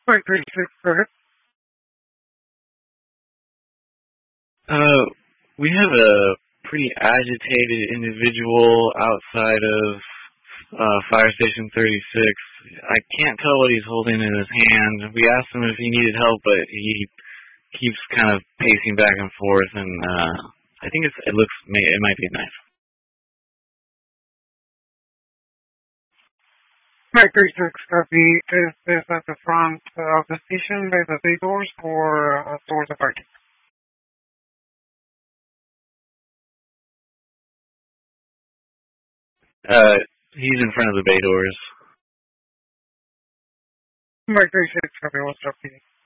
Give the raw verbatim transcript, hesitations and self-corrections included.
Point three six, go ahead. Uh, we have a pretty agitated individual outside of uh, Fire Station thirty-six. I can't tell what he's holding in his hand. We asked him if he needed help, but he keeps kind of pacing back and forth, and uh, I think it's, it looks, it might be a knife. Point three six, copy. Is this at the front of the station by the bay doors or uh, towards the parking? Uh, he's in front of the bay doors. Point three six, copy. What's up, P?